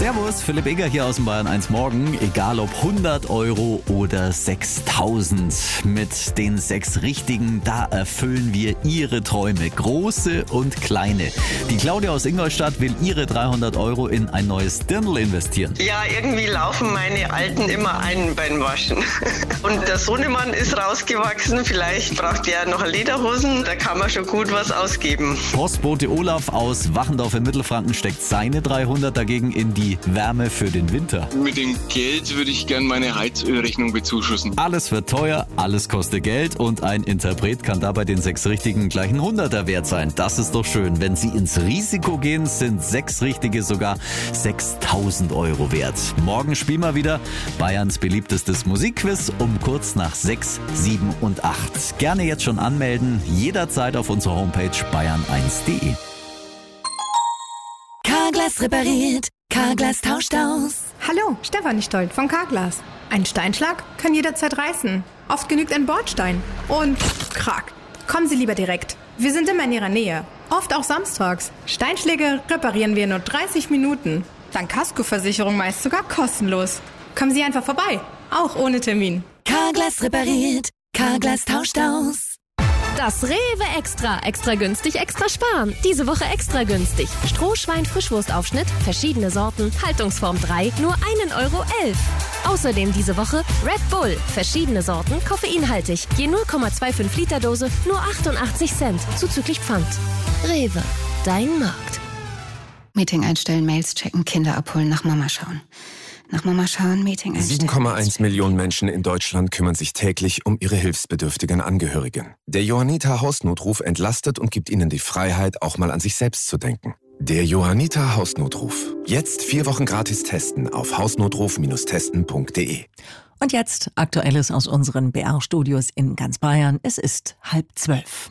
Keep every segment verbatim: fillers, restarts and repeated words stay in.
Servus, Philipp Eger hier aus dem Bayern eins Morgen. Egal ob hundert Euro oder sechstausend. Mit den sechs Richtigen, da erfüllen wir Ihre Träume. Große und kleine. Die Claudia aus Ingolstadt will ihre dreihundert Euro in ein neues Dirndl investieren. Ja, irgendwie laufen meine Alten immer ein beim Waschen. Und der Sohnemann ist rausgewachsen. Vielleicht braucht er noch Lederhosen. Da kann man schon gut was ausgeben. Postbote Olaf aus Wachendorf in Mittelfranken steckt seine dreihundert dagegen in die Wärme für den Winter. Mit dem Geld würde ich gerne meine Heizölrechnung bezuschussen. Alles wird teuer, alles kostet Geld und ein Interpret kann dabei den sechs Richtigen gleich ein Hunderter wert sein. Das ist doch schön. Wenn Sie ins Risiko gehen, sind sechs Richtige sogar sechstausend Euro wert. Morgen spielen wir wieder Bayerns beliebtestes Musikquiz um kurz nach sechs, sieben und acht. Gerne jetzt schon anmelden, jederzeit auf unserer Homepage bayern eins punkt de. Carglass repariert, Carglass tauscht aus. Hallo, Stefanie Stolt von Carglass. Ein Steinschlag kann jederzeit reißen. Oft genügt ein Bordstein. Und krack. Kommen Sie lieber direkt. Wir sind immer in Ihrer Nähe. Oft auch samstags. Steinschläge reparieren wir in nur dreißig Minuten. Dank Kaskoversicherung meist sogar kostenlos. Kommen Sie einfach vorbei. Auch ohne Termin. Carglass repariert, Carglass tauscht aus. Das Rewe Extra. Extra günstig, extra sparen. Diese Woche extra günstig. Strohschwein Frischwurstaufschnitt, verschiedene Sorten, Haltungsform drei, nur einen Euro elf. Außerdem diese Woche Red Bull, verschiedene Sorten, koffeinhaltig. Je null Komma fünfundzwanzig Liter Dose, nur achtundachtzig Cent, zuzüglich Pfand. Rewe, dein Markt. Meeting einstellen, Mails checken, Kinder abholen, nach Mama schauen. Nach Mama schauen, Meeting einstellen. sieben Komma eins Millionen Menschen in Deutschland kümmern sich täglich um ihre hilfsbedürftigen Angehörigen. Der Johanniter Hausnotruf entlastet und gibt ihnen die Freiheit, auch mal an sich selbst zu denken. Der Johanniter Hausnotruf. Jetzt vier Wochen gratis testen auf hausnotruf testen punkt de. Und jetzt Aktuelles aus unseren B R-Studios in ganz Bayern. Es ist halb zwölf.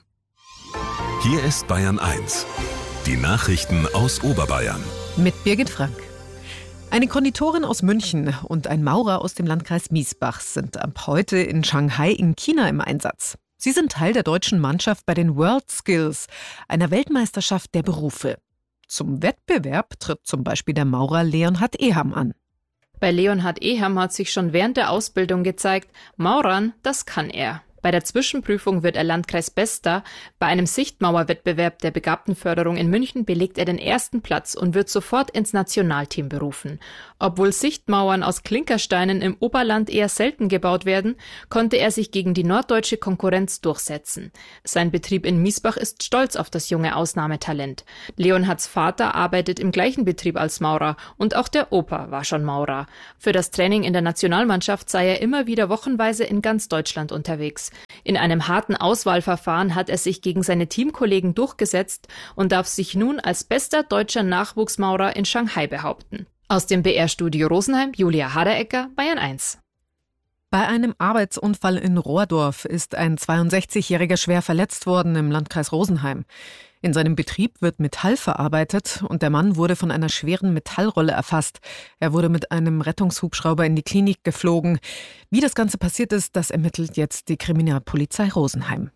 Hier ist Bayern eins. Die Nachrichten aus Oberbayern. Mit Birgit Frank. Eine Konditorin aus München und ein Maurer aus dem Landkreis Miesbach sind ab heute in Shanghai in China im Einsatz. Sie sind Teil der deutschen Mannschaft bei den World Skills, einer Weltmeisterschaft der Berufe. Zum Wettbewerb tritt zum Beispiel der Maurer Leonhard Eham an. Bei Leonhard Eham hat sich schon während der Ausbildung gezeigt, Maurern, das kann er. Bei der Zwischenprüfung wird er Landkreisbester. Bei einem Sichtmauerwettbewerb der Begabtenförderung in München belegt er den ersten Platz und wird sofort ins Nationalteam berufen. Obwohl Sichtmauern aus Klinkersteinen im Oberland eher selten gebaut werden, konnte er sich gegen die norddeutsche Konkurrenz durchsetzen. Sein Betrieb in Miesbach ist stolz auf das junge Ausnahmetalent. Leonhards Vater arbeitet im gleichen Betrieb als Maurer und auch der Opa war schon Maurer. Für das Training in der Nationalmannschaft sei er immer wieder wochenweise in ganz Deutschland unterwegs. In einem harten Auswahlverfahren hat er sich gegen seine Teamkollegen durchgesetzt und darf sich nun als bester deutscher Nachwuchsmaurer in Shanghai behaupten. Aus dem B R-Studio Rosenheim, Julia Haderecker, Bayern eins. Bei einem Arbeitsunfall in Rohrdorf ist ein zweiundsechzigjähriger schwer verletzt worden im Landkreis Rosenheim. In seinem Betrieb wird Metall verarbeitet und der Mann wurde von einer schweren Metallrolle erfasst. Er wurde mit einem Rettungshubschrauber in die Klinik geflogen. Wie das Ganze passiert ist, das ermittelt jetzt die Kriminalpolizei Rosenheim.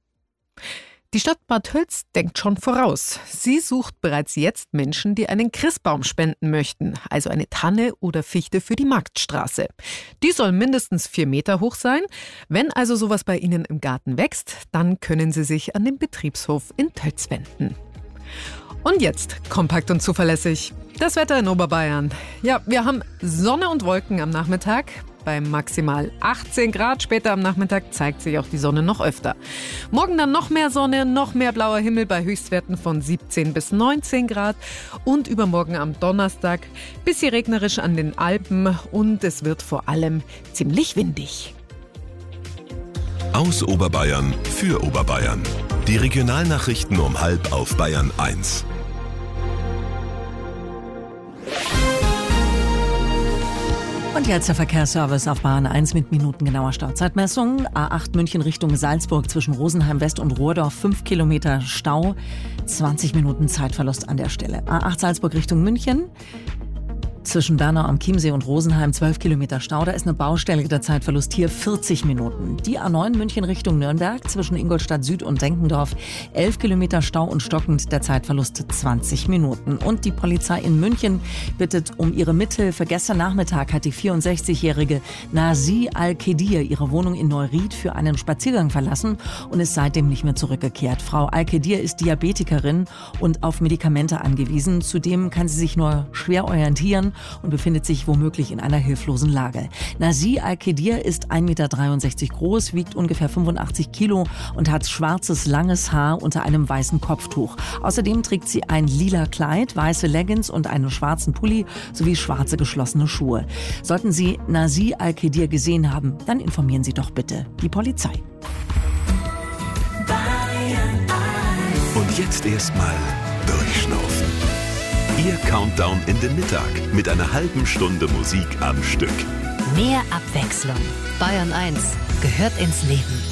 Die Stadt Bad Tölz denkt schon voraus. Sie sucht bereits jetzt Menschen, die einen Christbaum spenden möchten, also eine Tanne oder Fichte für die Marktstraße. Die soll mindestens vier Meter hoch sein. Wenn also sowas bei Ihnen im Garten wächst, dann können Sie sich an den Betriebshof in Tölz wenden. Und jetzt kompakt und zuverlässig. Das Wetter in Oberbayern. Ja, wir haben Sonne und Wolken am Nachmittag. Bei maximal achtzehn Grad. Später am Nachmittag zeigt sich auch die Sonne noch öfter. Morgen dann noch mehr Sonne, noch mehr blauer Himmel bei Höchstwerten von siebzehn bis neunzehn Grad. Und übermorgen am Donnerstag bisschen regnerisch an den Alpen und es wird vor allem ziemlich windig. Aus Oberbayern für Oberbayern. Die Regionalnachrichten um halb auf Bayern eins. Und jetzt der Verkehrsservice auf Bahn eins mit minutengenauer Stauzeitmessung. A acht München Richtung Salzburg zwischen Rosenheim West und Rohrdorf, fünf Kilometer Stau, zwanzig Minuten Zeitverlust an der Stelle. A acht Salzburg Richtung München. Zwischen Bernau am Chiemsee und Rosenheim zwölf Kilometer Stau. Da ist eine Baustelle, der Zeitverlust hier vierzig Minuten. Die A neun München Richtung Nürnberg zwischen Ingolstadt Süd und Denkendorf elf Kilometer Stau und stockend, der Zeitverlust zwanzig Minuten. Und die Polizei in München bittet um ihre Mithilfe. Gestern Nachmittag hat die vierundsechzigjährige Nazi Al-Kedir ihre Wohnung in Neuried für einen Spaziergang verlassen und ist seitdem nicht mehr zurückgekehrt. Frau Al-Kedir ist Diabetikerin und auf Medikamente angewiesen. Zudem kann sie sich nur schwer orientieren und befindet sich womöglich in einer hilflosen Lage. Nazi Al-Kedir ist ein Meter dreiundsechzig groß, wiegt ungefähr fünfundachtzig Kilo und hat schwarzes, langes Haar unter einem weißen Kopftuch. Außerdem trägt sie ein lila Kleid, weiße Leggings und einen schwarzen Pulli sowie schwarze geschlossene Schuhe. Sollten Sie Nazi Al-Kedir gesehen haben, dann informieren Sie doch bitte die Polizei. Und jetzt erstmal durchschnaufen. Ihr Countdown in den Mittag mit einer halben Stunde Musik am Stück. Mehr Abwechslung. Bayern eins gehört ins Leben.